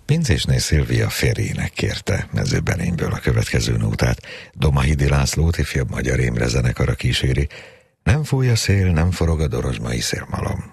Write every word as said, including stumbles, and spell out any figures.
Pincésné Szilvia Ferinek kérte Mezőbenényből a következő nótát. Domahidi Lászlót ifjabb Magyar Imre zenekara kíséri. Nem fúj a szél, nem forog a dorozsmai szélmalom.